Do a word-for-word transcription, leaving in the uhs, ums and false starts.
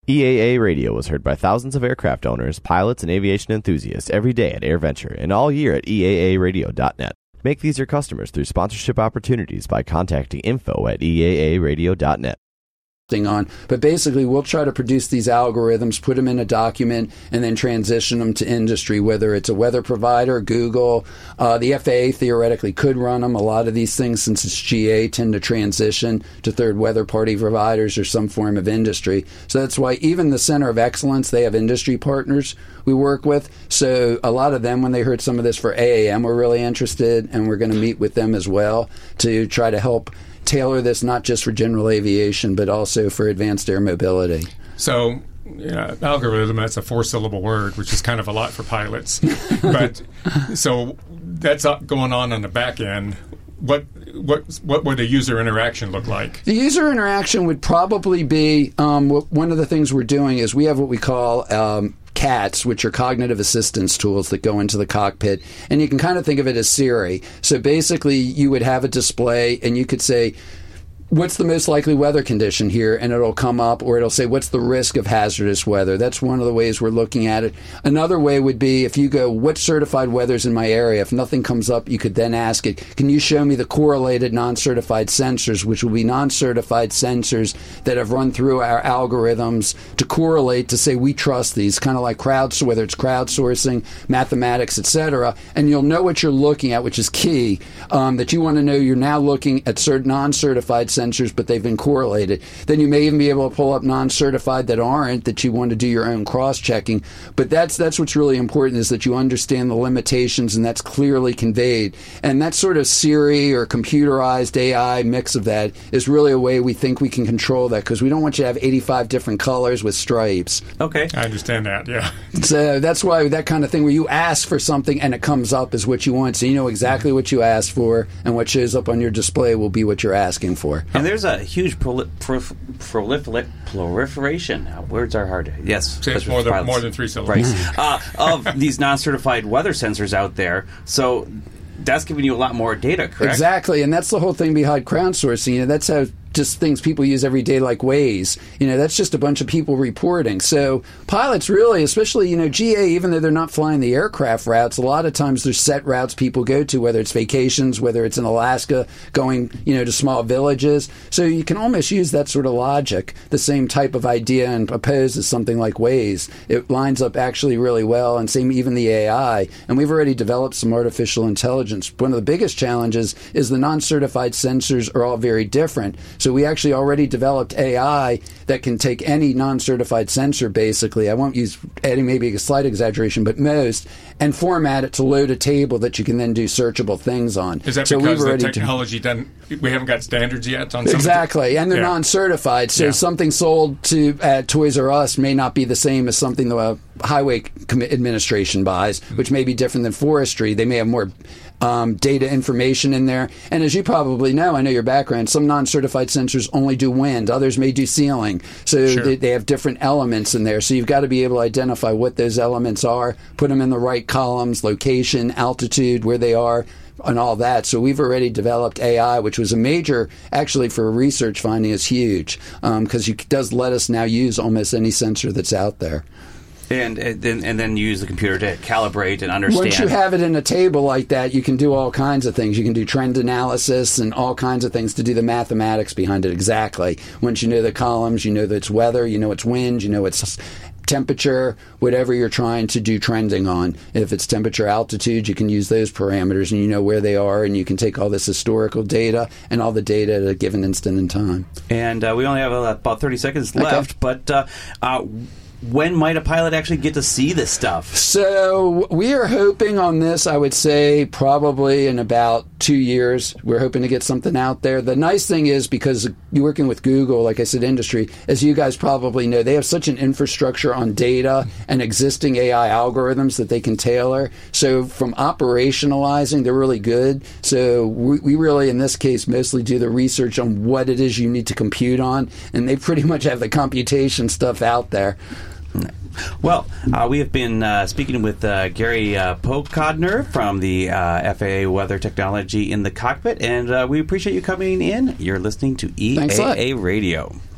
E A A Radio is heard by thousands of aircraft owners, pilots, and aviation enthusiasts every day at AirVenture and all year at E A A radio dot net. Make these your customers through sponsorship opportunities by contacting info at E A A radio dot net. On, but basically we'll try to produce these algorithms, put them in a document, and then transition them to industry, whether it's a weather provider, Google, uh, the F A A theoretically could run them. A lot of these things, since it's G A, tend to transition to third weather party providers or some form of industry. So that's why even the Center of Excellence, they have industry partners we work with. So a lot of them, when they heard some of this for A A M, were really interested, and we're going to meet with them as well to try to help tailor this not just for general aviation, but also for advanced air mobility. So, yeah, algorithm, that's a four-syllable word, which is kind of a lot for pilots. But so that's going on on the back end. What what what would the user interaction look like? The user interaction would probably be um, one of the things we're doing is we have what we call um, C A Ts, which are cognitive assistance tools that go into the cockpit, and you can kind of think of it as Siri. So basically, you would have a display, and you could say, what's the most likely weather condition here? And it'll come up, or it'll say, what's the risk of hazardous weather? That's one of the ways we're looking at it. Another way would be if you go, what certified weather's in my area? If nothing comes up, you could then ask it, can you show me the correlated non-certified sensors, which will be non-certified sensors that have run through our algorithms to correlate to say we trust these, kind of like crowds, whether it's crowdsourcing, mathematics, et cetera. And you'll know what you're looking at, which is key, um, that you want to know you're now looking at certain non-certified sensors sensors, but they've been correlated. Then you may even be able to pull up non-certified that aren't, that you want to do your own cross-checking. But that's that's what's really important, is that you understand the limitations, and that's clearly conveyed. And that sort of Siri or computerized A I mix of that is really a way we think we can control that, because we don't want you to have eighty-five different colors with stripes. Okay. I understand that, yeah. So that's why that kind of thing where you ask for something and it comes up is what you want. So you know exactly what you asked for, and what shows up on your display will be what you're asking for. And there's a huge proli- prolif- prolif- proliferation. Uh, words are hard. Yes. It's more than, more than three syllables. Right. uh, of these non-certified weather sensors out there. So that's giving you a lot more data, correct? Exactly. And that's the whole thing behind crowdsourcing. You know, that's how just things people use every day like Waze. You know, that's just a bunch of people reporting. So pilots really, especially, you know, G A, even though they're not flying the aircraft routes, a lot of times there's set routes people go to, whether it's vacations, whether it's in Alaska, going, you know, to small villages. So you can almost use that sort of logic, the same type of idea, and propose as something like Waze. It lines up actually really well, and same even the A I. And we've already developed some artificial intelligence. One of the biggest challenges is the non-certified sensors are all very different. So we actually already developed A I that can take any non-certified sensor, basically. I won't use adding maybe a slight exaggeration, but most, and format it to load a table that you can then do searchable things on. Is that so because the d- technology doesn't, we haven't got standards yet on something? Exactly, and they're yeah. non-certified, so yeah. something sold to at Toys R Us may not be the same as something the uh, Highway Administration buys, mm-hmm. which may be different than forestry. They may have more Um, data information in there. And as you probably know, I know your background, some non-certified sensors only do wind, others may do ceiling. So sure. they, they have different elements in there. So you've got to be able to identify what those elements are, put them in the right columns, location, altitude, where they are, and all that. So we've already developed A I, which was a major, actually for research finding is huge, because um, it does let us now use almost any sensor that's out there. And, and then and then use the computer to calibrate and understand. Once you have it in a table like that, you can do all kinds of things. You can do trend analysis and all kinds of things to do the mathematics behind it exactly. Once you know the columns, you know that it's weather, you know it's wind, you know it's temperature, whatever you're trying to do trending on. If it's temperature, altitude, you can use those parameters, and you know where they are, and you can take all this historical data and all the data at a given instant in time. And uh, we only have uh, about thirty seconds left, okay. but uh, uh, when might a pilot actually get to see this stuff? So we are hoping on this, I would say, probably in about two years. We're hoping to get something out there. The nice thing is, because you're working with Google, like I said, industry, as you guys probably know, they have such an infrastructure on data and existing A I algorithms that they can tailor. So from operationalizing, they're really good. So we, we really, in this case, mostly do the research on what it is you need to compute on, and they pretty much have the computation stuff out there. Well, uh, we have been uh, speaking with uh, Gary uh, Pokodner from the uh, F A A Weather Technology in the Cockpit, and uh, we appreciate you coming in. You're listening to E A A Radio.